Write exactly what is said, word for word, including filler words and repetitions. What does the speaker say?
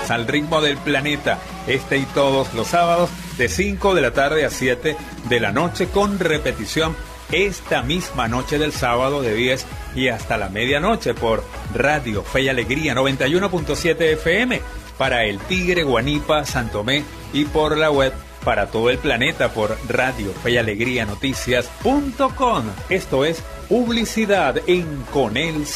Al ritmo del planeta, este y todos los sábados de cinco de la tarde a siete de la noche, con repetición esta misma noche del sábado de diez y hasta la medianoche por Radio Fe y Alegría noventa y uno punto siete F M para el Tigre, Guanipa, Santomé, y por la web para todo el planeta por Radio Fe y Alegría Noticias punto com. Esto es publicidad en Con él